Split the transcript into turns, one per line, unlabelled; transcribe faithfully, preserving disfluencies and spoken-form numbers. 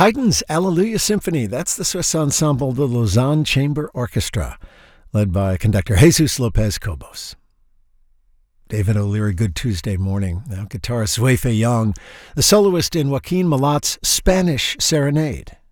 Haydn's Alleluia Symphony. That's the Swiss ensemble, the Lausanne Chamber Orchestra, led by conductor Jesus Lopez Cobos. David O'Leary, good Tuesday morning. Now, guitarist Wei Fei Yang, the soloist in Joaquin Malat's Spanish Serenade.